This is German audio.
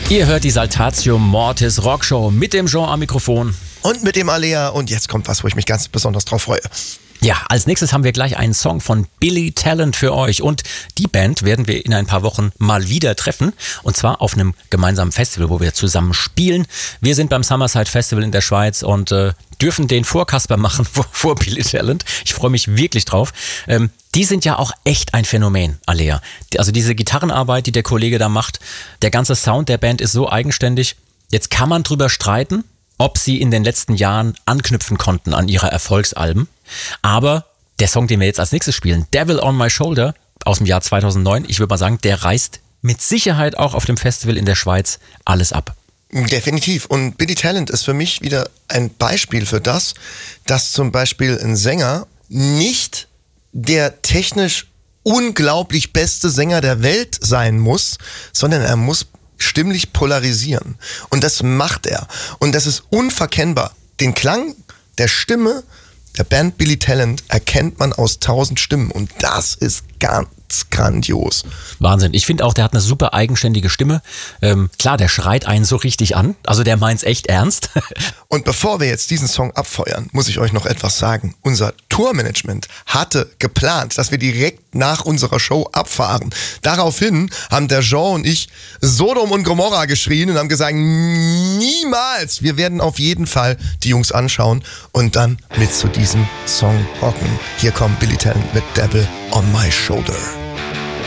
Ihr hört die Saltatio Mortis Rockshow mit dem Jean am Mikrofon. Und mit dem Alea. Und jetzt kommt was, wo ich mich ganz besonders drauf freue. Ja, als nächstes haben wir gleich einen Song von Billy Talent für euch. Und die Band werden wir in ein paar Wochen mal wieder treffen. Und zwar auf einem gemeinsamen Festival, wo wir zusammen spielen. Wir sind beim Summerside Festival in der Schweiz und dürfen den Vorkasper machen vor Billy Talent. Ich freue mich wirklich drauf. Die sind ja auch echt ein Phänomen, Alea. Also diese Gitarrenarbeit, die der Kollege da macht, der ganze Sound der Band ist so eigenständig. Jetzt kann man drüber streiten, ob sie in den letzten Jahren anknüpfen konnten an ihre Erfolgsalben. Aber der Song, den wir jetzt als nächstes spielen, Devil on My Shoulder aus dem Jahr 2009, ich würde mal sagen, der reißt mit Sicherheit auch auf dem Festival in der Schweiz alles ab. Definitiv. Und Billy Talent ist für mich wieder ein Beispiel für das, dass zum Beispiel ein Sänger nicht der technisch unglaublich beste Sänger der Welt sein muss, sondern er muss stimmlich polarisieren. Und das macht er. Und das ist unverkennbar. Den Klang der Stimme der Band Billy Talent erkennt man aus 1000 Stimmen. Und das ist ganz grandios. Wahnsinn. Ich finde auch, der hat eine super eigenständige Stimme. Klar, der schreit einen so richtig an. Also der meint's echt ernst. Und bevor wir jetzt diesen Song abfeuern, muss ich euch noch etwas sagen. Unser Tourmanagement hatte geplant, dass wir direkt nach unserer Show abfahren. Daraufhin haben der Jean und ich Sodom und Gomorra geschrien und haben gesagt, niemals. Wir werden auf jeden Fall die Jungs anschauen und dann mit zu diesem Song rocken. Hier kommt Billy Talent mit Devil on My Shoulder.